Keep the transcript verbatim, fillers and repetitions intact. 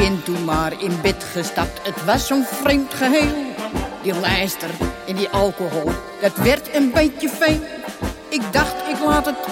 kind toen maar in bed gestapt. Het was zo'n vreemd geheel. Die lijster en die alcohol, dat werd een beetje veel. Ik dacht, ik laat het